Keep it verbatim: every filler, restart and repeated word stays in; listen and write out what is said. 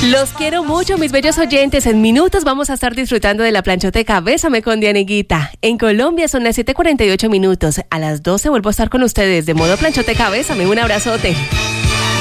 Los quiero mucho, mis bellos oyentes. En minutos vamos a estar disfrutando de la planchoteca Bésame con Dianeguita. En Colombia son las siete cuarenta y ocho minutos. A las doce vuelvo a estar con ustedes de modo planchoteca Bésame. Un abrazote.